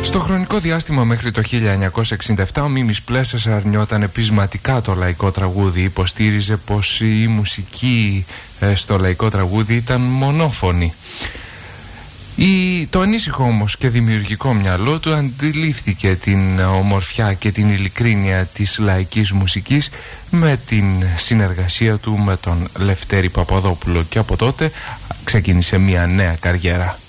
Στο χρονικό διάστημα μέχρι το 1967 ο Μίμης Πλέσσας αρνιόταν πεισματικά το λαϊκό τραγούδι. Υποστήριζε πως η μουσική στο λαϊκό τραγούδι ήταν μονόφωνη. Το ανήσυχο όμως και δημιουργικό μυαλό του αντιλήφθηκε την ομορφιά και την ειλικρίνεια της λαϊκής μουσικής με την συνεργασία του με τον Λευτέρη Παπαδόπουλο, και από τότε ξεκίνησε μια νέα καριέρα.